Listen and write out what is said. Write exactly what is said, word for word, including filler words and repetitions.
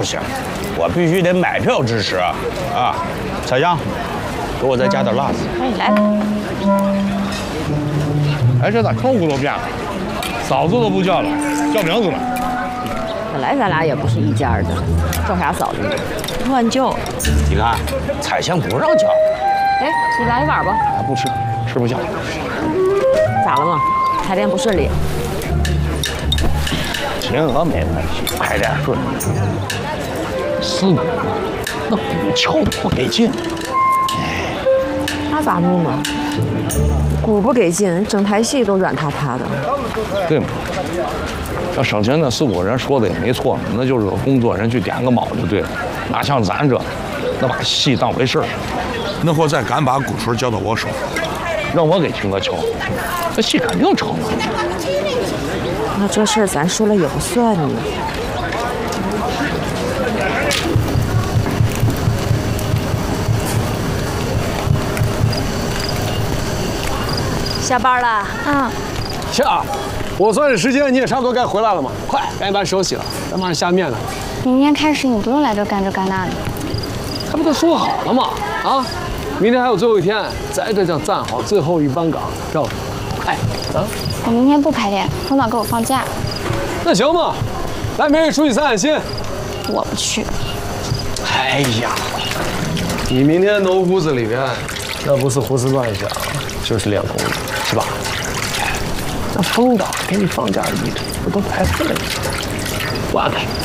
不行，我必须得买票支持啊！彩香，给我再加点辣子。 哎，来吧。 哎，这咋客户都变了？嫂子都不叫了，叫名字了。 本来咱俩也不是一家的，叫啥嫂子呢？乱叫。 你看，彩香不让叫。 哎，你来一碗吧。 啊，不吃，吃不下。 咋了嘛？开店不顺利。 金额没问题，开店顺利。是呢，那鼓敲的不给劲。 哎，那咋弄呢？鼓不给劲，整台戏都软塌塌的。 对嘛？要生前那四五人说的也没错，那就是个工作人去点个卯就对了。哪像咱这，那把戏当回事儿。 那会再敢把鼓槌交到我手， 让我给秦哥敲，那戏肯定成了。 那这事儿咱说了也不算呢。下班了？ 嗯。 下，我算是时间，你也差不多该回来了嘛。快，赶紧把手洗了，咱马上下面了。 明天开始你不用来这干这干那的。 他不都说好了吗？啊，明天还有最后一天，在这将站好最后一班岗，知道吧？快，走。 我明天不排练，头脑给我放假。 那行吧，来，明日出去散散心。 我不去。 哎呀，你明天农屋子里面，那不是胡思乱想，就是练功，是吧？那冯导给你放假一天，不都白费了？我开。